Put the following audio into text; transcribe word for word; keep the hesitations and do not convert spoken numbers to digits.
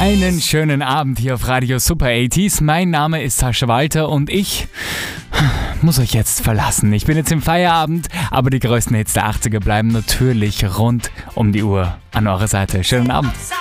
Einen schönen Abend hier auf Radio Super achtziger. Mein Name ist Sascha Walter und ich muss euch jetzt verlassen. Ich bin jetzt im Feierabend, aber die größten Hits der achtziger bleiben natürlich rund um die Uhr an eurer Seite. Schönen Abend.